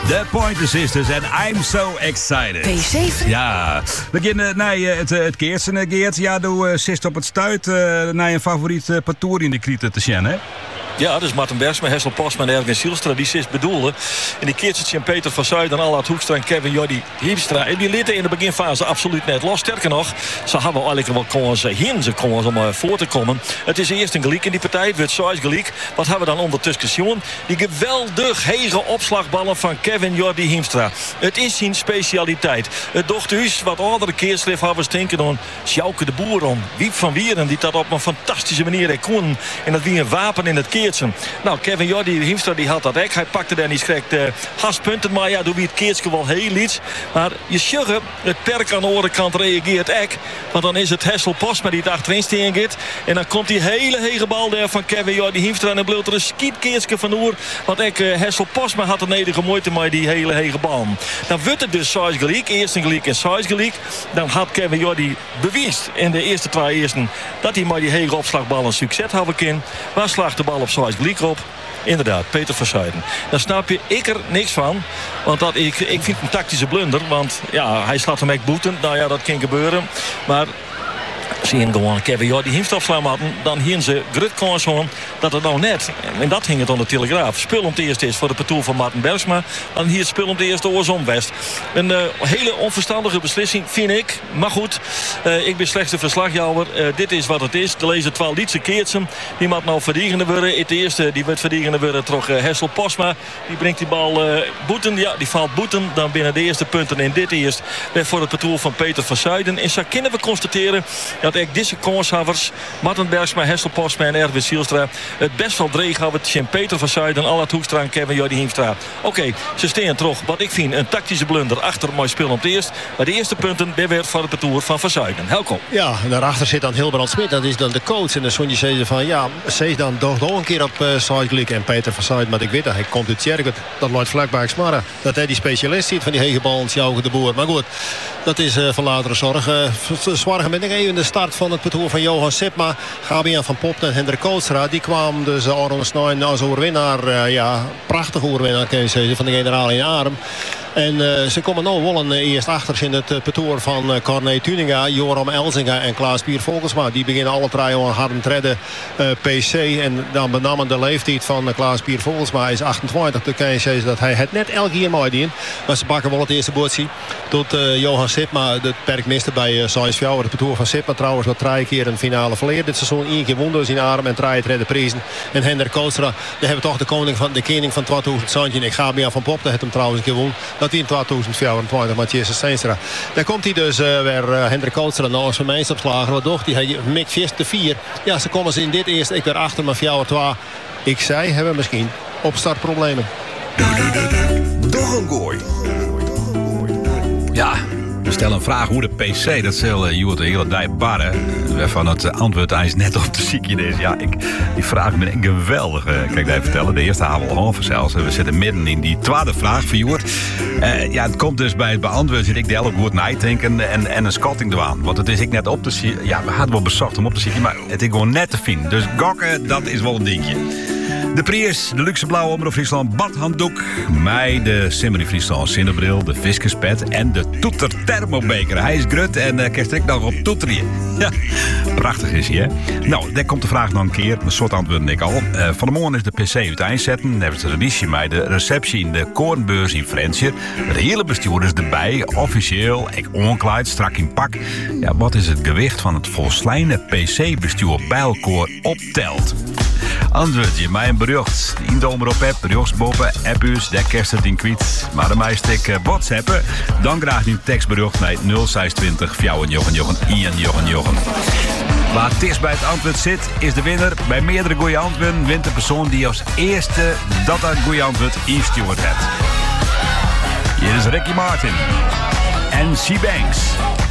The Pointer Sisters en I'm So Excited. P7. Ja, we beginnen naar het keertsen, Geert. Ja, doe zit op het stuit naar een favoriet parcours in de krieten te zien, hè? Ja, dus Martin Bergsma, Hessel Postma en Erwin Sielstra, die is bedoelde. En die keertjes en Peter van Zuiden, Allard Hoekstra en Kevin Jordi Hiemstra. En die lieten in de beginfase absoluut net los. Sterker nog, ze hadden eigenlijk wel kansen heen. Ze konden om voor te komen. Het is eerst een gelijk in die partij. Het wordt zoals gelijk. Wat hebben we dan ondertussen gezien? Die geweldig hege opslagballen van Kevin Jordi Hiemstra. Het is zijn specialiteit. Het docht thuis wat andere keerslif hebben stinken dan Sjouke de Boer om. Wiep van Wieren die dat op een fantastische manier kon. En dat wie een wapen in het keertje. Nou, Kevin Jordi Hiemstra die had dat ek. Hij pakte daar niet schrikt haspunten. Maar ja, doe wie het keertje wel heel iets. Maar je sjugge, het perk aan de andere kant reageert ek. Want dan is het Hessel Postma die het achterin steen gaat. En dan komt die hele hege bal daar van Kevin Jordi Hiemstra. En dan bleef er een skietkeertje van oer. Want Hessel Postma had een enige moeite met die hele hege bal. Dan wordt het dus 6 gelijk. Eerst een gelijk en 6 gelijk. Dan had Kevin Jordi beweest in de eerste 2 eersten dat hij maar die hege opslagbal een succes hadden kunnen. Waar slaagt de bal op 6 gelijk op? Inderdaad, Peter van Zuiden. Dan snap je ik er niks van. Want ik vind het een tactische blunder. Want ja, hij slaat hem echt boeten. Nou ja, dat kan gebeuren. Maar zien gewoon Kevin Jordi Hiemstra slaan hadden, dan hien ze grut kans aan dat het nou net. En dat hing het aan de Telegraaf. Spul om het eerst is voor de parcours van Martin Bergsma. Dan hier spul om het eerst oorsom West. Een hele onverstandige beslissing, vind ik. Maar goed, ik ben slechts de verslagjouwer. Dit is wat het is. De lezer 12 lietse keertsen. Die moet nou verdiegende worden. Het eerste, die werd verdiegende worden toch Hessel Postma. Die brengt die bal boeten. Ja, die valt boeten. Dan binnen de eerste punten in dit eerst. Voor het parcours van Peter van Zuiden. En zo kunnen we constateren dat ik deze kanshavers, Martin Bergsma, Hessel Postma en Erwin Sielstra, het best wel dreig hebben tussen Peter van Zuiden, Allard Hoekstra en Kevin Jordi Hiemstra. Oké, ze staan terug. Wat ik vind een tactische blunder achter mooi spel om het eerst. Maar de eerste punten weer voor het parcours van Zuiden. Helkom. Ja, daarachter zit dan Hilbrand Smit. Dat is dan de coach. En dan zon je zeggen van ja, ze dan toch nog een keer op Zuidelijk en Peter van Zuiden. Maar ik weet dat hij komt uit Tjerket. Dat loopt vlakbij Smarra. Dat hij die specialist ziet van die hege bal en Sjouke de Boer. Maar goed, dat is van latere zorg. Zwargen met even de start van het parcours van Johan Sipma, Gabian van Popt en Hendrik Koolstra. Die kwam dus Aron Snoijn als oerwinnaar. Ja, prachtige oerwinnaar kan je zeggen, van de generaal in Arem. En ze komen nu wel een eerst achter in het parcours van Corné Tuninga, Joram Elzinga en Klaas Pier Volkensma. Die beginnen alle drie aan harde treden PC. En dan met name de leeftijd van Klaas Pier Volkensma is 28. Dan kan je zeggen dat hij het net elke keer mooi dient. Maar ze pakken wel het eerste bootje. Tot Johan Sipma, het perk miste bij Sainz Fjouwer. Het parcours van Sipma trouwens wat 3 keer een finale verleerd. Dit seizoen 1 keer won dus in Arem en 3 treden prijzen. En Hendrik Koolstra, daar hebben we toch de koning van 2017. Ik ga bij van Pop, dat heeft hem trouwens een keer won. Dat in 2024, Matthias Steenstra. Dan komt hij dus weer Hendrik Koolstra nog zijn meestopslager. Wat docht hij? Mick Vist de 4. Ja, ze komen ze in dit eerst. Ik weer achter, maar Fjouwer 2. Ik zei, hebben misschien opstartproblemen. Doch een gooi. Ja, we stellen een vraag hoe de PC, dat zal je de hele dag barren. Waarvan het antwoord is net op de ziekje is. Ja, die vraag ben ik geweldig. Kan ik even vertellen. De eerste hebben we al half zelfs. We zitten midden in die tweede vraag voor Joert. Ja, het komt dus bij het beantwoorden. Zit ik de hele goed nadenken en een schatting eraan. Want het is ik net op te zien. Ja, we hadden wel bezocht om op te zien. Maar het is gewoon net te vinden. Dus gokken, dat is wel een dingetje. De Prius, de luxe blauwe Omroep Friesland badhanddoek. Mij de Simmery Friesland zinnebril, de Fiskerspet en de Toeter thermobeker. Hij is grut en kerst ik nog op toeterien. Ja, prachtig is hij, hè? Nou, daar komt de vraag nog een keer. Een soort antwoord ik al. Van de morgen is de PC uiteenzetten. Dan hebben ze de release bij de receptie in de Koornbeurs in Frensje. De hele bestuurders erbij. Officieel, ik onkleid, strak in pak. Ja, wat is het gewicht van het volslijne PC-bestuur bij elkaar optelt? Antwoord je mij een bericht. Indomer op app, berichtsboppen, appus, de kerst het in kwijt. Maar de meeste ik WhatsAppen. Dan graag een tekstbericht naar 0620 499 Waar het is bij het antwoord zit, is de winnaar. Bij meerdere goede antwoorden wint de persoon die als eerste dat goede antwoord instuurt heeft. Hier is Ricky Martin en C. Banks.